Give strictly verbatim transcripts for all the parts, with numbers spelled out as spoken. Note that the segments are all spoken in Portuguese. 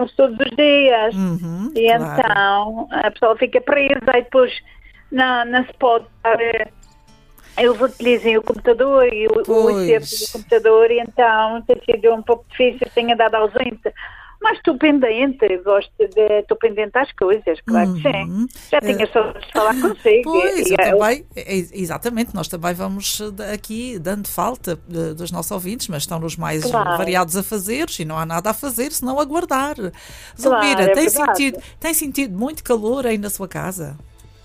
todos os dias. Uhum, E claro. então a pessoa fica presa e depois não, não se pode estar. Eles utilizam o computador e o, o Pois. I C do computador, e então tem sido um pouco difícil, tenho andado ausente. Mas estou pendente, gosto de. Estou pendente às coisas, claro que Uhum. sim. Já tinha só de falar consigo. Pois, e, eu e eu- também, é, exatamente, nós também vamos eh, aqui dando falta eh, dos nossos ouvintes, mas estão nos mais Claro. variados afazeres e não há nada a fazer senão aguardar. Zulmira, é tem, verdade. sentido, tem sentido muito calor aí na sua casa?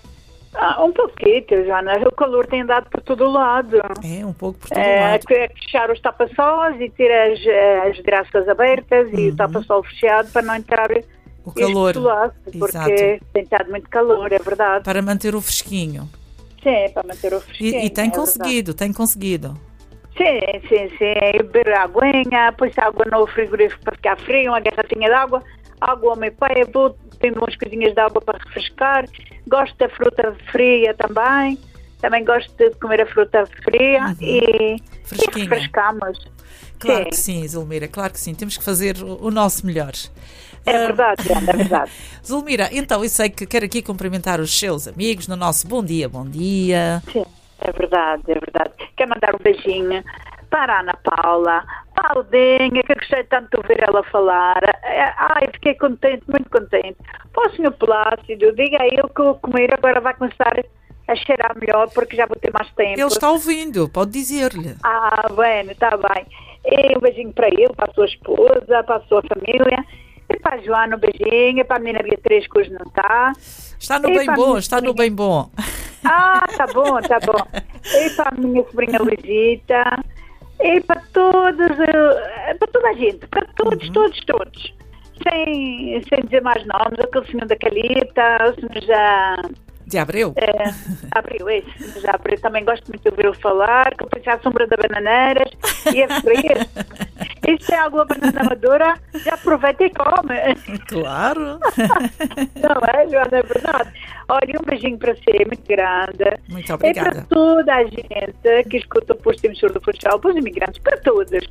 Ah, um pouquinho, Joana. O calor tem andado por todo o lado. É, um pouco por todo É, lado. é fechar os tapa-sóis e ter as, as graças abertas e o tapa-sol fechado para não entrar O calor. este solaço, porque tem estado muito calor, é verdade. Para manter o fresquinho. Sim, para manter o E, fresquinho. e tem é conseguido, tem conseguido. verdade. Sim, sim, sim. Beber aguinha, pôr água no frigorífico para ficar frio, uma garrafinha de água, água ao meu pai, vou ter umas coisinhas de água para refrescar. Gosto da fruta fria também. Também gosto de comer a fruta fria Uhum. e, e Fresquinha. refrescamos. Claro Sim. que sim, Zulmira, claro que sim. Temos que fazer o, o nosso melhor. É Ah, verdade, Ana, é verdade. Zulmira, então eu sei que quer aqui cumprimentar os seus amigos no nosso Bom Dia, Bom Dia. Sim, é verdade, é verdade. Quero mandar um beijinho para a Ana Paula, para a Aldinha, que eu gostei tanto de ouvir ela falar. É, Ai, fiquei contente, muito contente. Para o senhor Plácido, diga a ele que o comer agora vai começar a cheirar melhor, porque já vou ter mais tempo. Ele está ouvindo, pode dizer-lhe. Ah, bem, está bem. E um beijinho para ele, para a sua esposa, para a sua família. E para a Joana, um beijinho. E para a menina Beatriz, que hoje não está. Está no E bem para a bom, minha está no sobrinha. bem bom. Ah, tá bom, tá bom. E para a minha sobrinha Luizita, e para todos, eh, para toda a gente, para todos, todos, todos. Sem, sem dizer mais nomes, aquele senhor da Calita, o senhor já De Abreu? eh, abriu esse, já abriu. Também gosto muito de ouvi-lo falar, que eu pensei à sombra da Bananeiras e é feliz. E se é alguma banana madura, já aproveita e come. Claro. Não é, Joana, é verdade. Olha, um beijinho para você, muito grande. Muito E para obrigada. toda a gente que escuta o Posto Emissor do Funchal, para os imigrantes, para todos.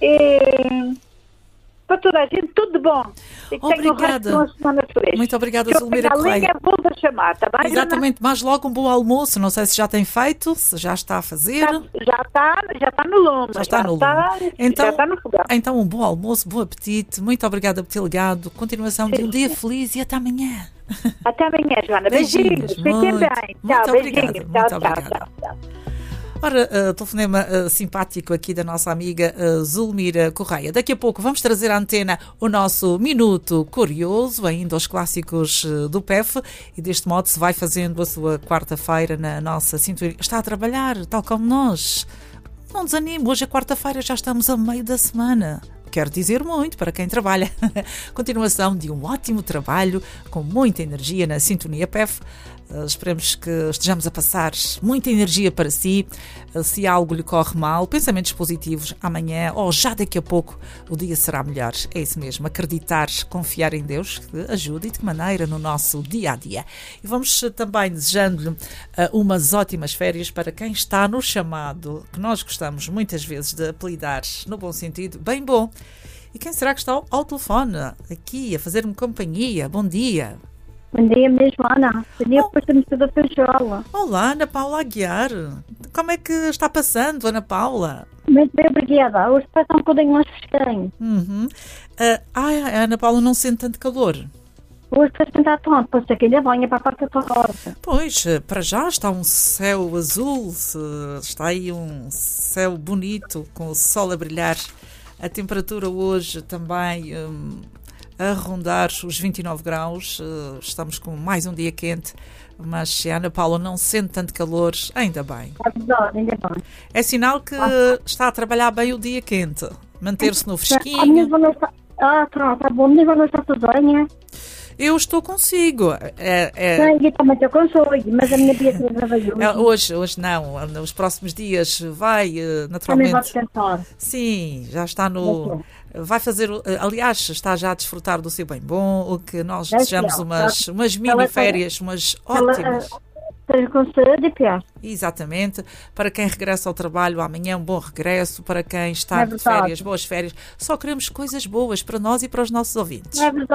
E para toda a gente, tudo de bom. E que tenham o resto de Obrigada. uma semana feliz. Muito obrigada, Que eu Zulmira tenho a linha, Correia. volto a chamar, está bem, Joana? Exatamente, mais logo um bom almoço. Não sei se já tem feito, se já está a fazer. Já, já está, já está no lume. Já está no lume. está- Então, já está no fogão. então, um bom almoço, bom apetite. Muito obrigada por ter ligado. Continuação de um dia feliz e até amanhã. Até amanhã, Joana. Beijinhos. Beijinhos, Fiquem muito, bem. muito Tchau, obrigada, beijinhos. muito Tchau, tchau, obrigada. tchau, tchau. Ora, uh, telefonema uh, simpático aqui da nossa amiga uh, Zulmira Correia. Daqui a pouco vamos trazer à antena o nosso Minuto Curioso, ainda os clássicos uh, do P E F, e deste modo se vai fazendo a sua quarta-feira na nossa sintonia. Está a trabalhar, tal como nós. Não desanime, hoje é quarta-feira, já estamos a meio da semana. Quero dizer muito para quem trabalha. Continuação de um ótimo trabalho, com muita energia na Sintonia P E F. Uh, esperemos que estejamos a passar muita energia para si. Uh, se algo lhe corre mal, pensamentos positivos amanhã ou já daqui a pouco o dia será melhor. É isso mesmo, acreditar, confiar em Deus, que ajude e de que maneira no nosso dia a dia. E vamos uh, também desejando-lhe uh, umas ótimas férias para quem está no chamado, que nós gostamos muitas vezes de apelidar, no bom sentido, bem bom. E quem será que está ao, ao telefone aqui a fazer-me companhia? Bom dia. Bom dia mesmo, Ana. Bom dia, depois temos tudo a Funchal. Olá, Ana Paula Aguiar. Como é que está passando, Ana Paula? Muito bem, obrigada. Hoje está um bocadinho mais fresquinho. Uhum. Uh, ai, a Ana Paula não sente tanto calor. Hoje está a sentar tanto, pode ser que ele venha para a parte da porta. Pois, para já está um céu azul, está aí um céu bonito, com o sol a brilhar. A temperatura hoje também um, a rondar os vinte e nove graus. Uh, estamos com mais um dia quente, mas se a Ana Paula não sente tanto calor, ainda bem. É verdade, ainda bem. É sinal que está a trabalhar bem o dia quente. Manter-se no A minha fresquinho. avó não está... Ah, pronto, está bom. A minha avó não está sozinha. Eu estou consigo. É, é, Sim, eu também estou com sonho, mas a minha Beatriz trabalhou. é, hoje, hoje não. Nos próximos dias vai, uh, Também vai naturalmente. descansar. Sim, já está no. Vai fazer. uh, Aliás, está já a desfrutar do seu bem bom. O que nós Deve desejamos ser. umas, umas Ela- mini férias, umas Ela ótimas. esteja com saúde e pior. Exatamente. Para quem regressa ao trabalho amanhã, um bom regresso. Para quem está É de verdade. férias, boas férias. Só queremos coisas boas para nós e para os nossos ouvintes. É verdade.